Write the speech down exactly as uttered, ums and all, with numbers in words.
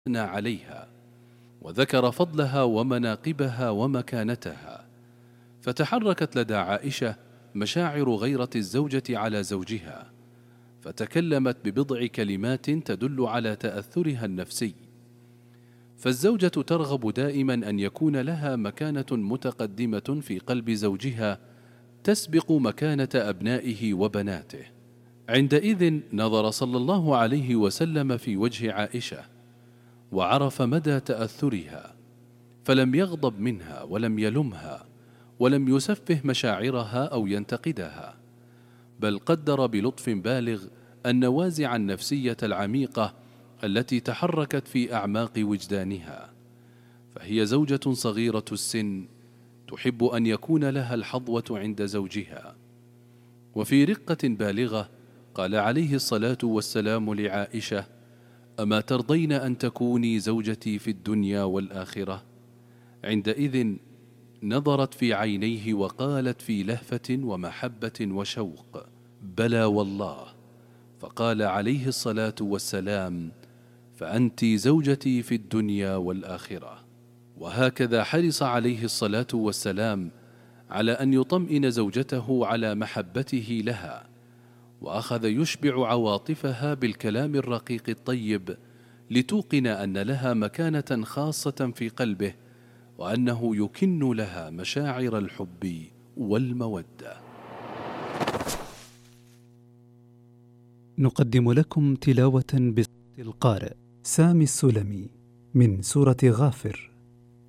أثنى عليها، وذكر فضلها ومناقبها ومكانتها، فتحركت لدى عائشة مشاعر غيرة الزوجة على زوجها، فتكلمت ببضع كلمات تدل على تأثرها النفسي. فالزوجة ترغب دائما أن يكون لها مكانة متقدمة في قلب زوجها تسبق مكانة أبنائه وبناته. عندئذ نظر صلى الله عليه وسلم في وجه عائشة وعرف مدى تأثرها، فلم يغضب منها ولم يلمها ولم يسفه مشاعرها أو ينتقدها، بل قدر بلطف بالغ النوازع النفسية العميقة التي تحركت في أعماق وجدانها. فهي زوجة صغيرة السن تحب أن يكون لها الحظوة عند زوجها. وفي رقة بالغة قال عليه الصلاة والسلام لعائشة: أما ترضين أن تكوني زوجتي في الدنيا والآخرة؟ عندئذ نظرت في عينيه وقالت في لهفة ومحبة وشوق: بلى والله. فقال عليه الصلاة والسلام: فأنت زوجتي في الدنيا والآخرة. وهكذا حرص عليه الصلاة والسلام على أن يطمئن زوجته على محبته لها، وأخذ يشبع عواطفها بالكلام الرقيق الطيب لتوقن أن لها مكانة خاصة في قلبه، وأنه يكن لها مشاعر الحب والمودة. نقدم لكم تلاوة بصوت القارئ سامي السلمي من سورة غافر.